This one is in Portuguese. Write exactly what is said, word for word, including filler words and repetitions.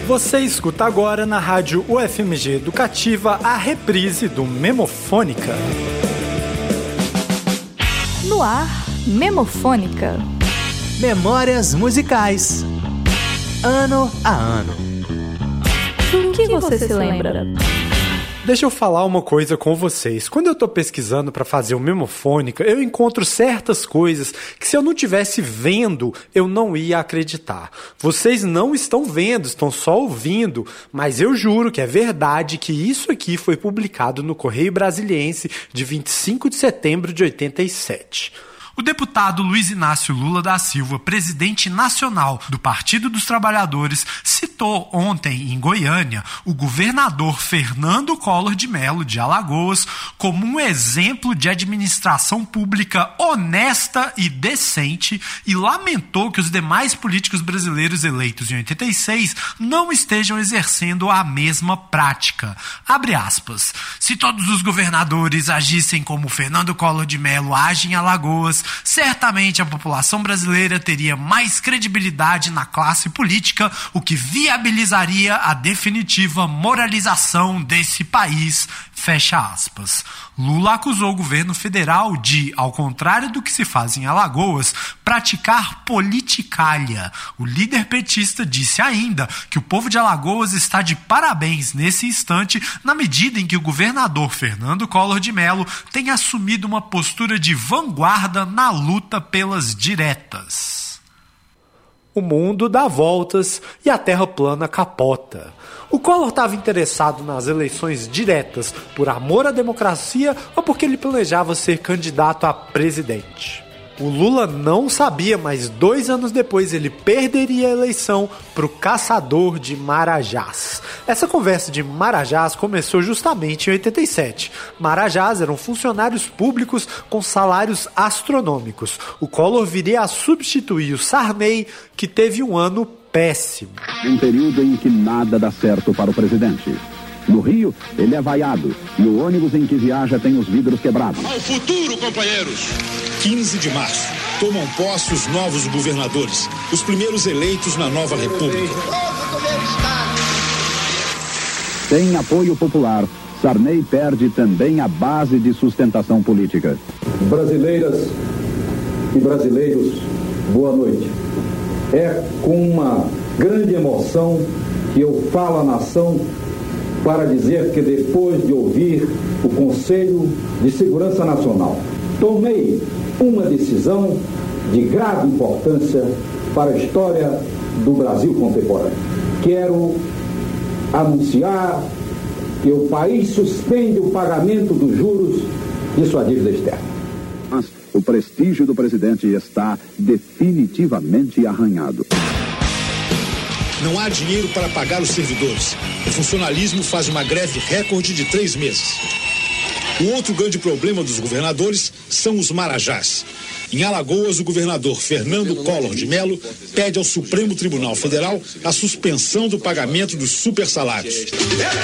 Você escuta agora na rádio U F M G Educativa a reprise do Memofônica. No ar, Memofônica. Memórias musicais. Ano a ano. Do que você se lembra? Deixa eu falar uma coisa com vocês. Quando eu tô pesquisando para fazer o Memofônica, eu encontro certas coisas que se eu não tivesse vendo, eu não ia acreditar. Vocês não estão vendo, estão só ouvindo, mas eu juro que é verdade que isso aqui foi publicado no Correio Brasiliense de vinte e cinco de setembro de oitenta e sete. O deputado Luiz Inácio Lula da Silva, presidente nacional do Partido dos Trabalhadores, citou ontem em Goiânia o governador Fernando Collor de Mello, de Alagoas, como um exemplo de administração pública honesta e decente e lamentou que os demais políticos brasileiros eleitos em oitenta e seis não estejam exercendo a mesma prática. Abre aspas. Se todos os governadores agissem como Fernando Collor de Mello age em Alagoas, certamente a população brasileira teria mais credibilidade na classe política, o que viabilizaria a definitiva moralização desse país. Fecha aspas. Lula acusou o governo federal de, ao contrário do que se faz em Alagoas, praticar politicalha. O líder petista disse ainda que o povo de Alagoas está de parabéns nesse instante, na medida em que o governador Fernando Collor de Mello tem assumido uma postura de vanguarda na luta pelas diretas. O mundo dá voltas e a terra plana capota. O Collor estava interessado nas eleições diretas por amor à democracia ou porque ele planejava ser candidato a presidente? O Lula não sabia, mas dois anos depois ele perderia a eleição para o caçador de Marajás. Essa conversa de Marajás começou justamente em oitenta e sete. Marajás eram funcionários públicos com salários astronômicos. O Collor viria a substituir o Sarney, que teve um ano péssimo. Um período em que nada dá certo para o presidente. No Rio, ele é vaiado e o ônibus em que viaja tem os vidros quebrados. Ao futuro, companheiros! quinze de março, tomam posse os novos governadores, os primeiros eleitos na nova república. Sem apoio popular, Sarney perde também a base de sustentação política. Brasileiras e brasileiros, boa noite. É com uma grande emoção que eu falo à nação para dizer que depois de ouvir o Conselho de Segurança Nacional, tomei uma decisão de grave importância para a história do Brasil contemporâneo. Quero anunciar que o país suspende o pagamento dos juros de sua dívida externa. Mas o prestígio do presidente está definitivamente arranhado. Não há dinheiro para pagar os servidores. O funcionalismo faz uma greve recorde de três meses. O outro grande problema dos governadores são os marajás. Em Alagoas, o governador Fernando Collor de Mello pede ao Supremo Tribunal Federal a suspensão do pagamento dos supersalários.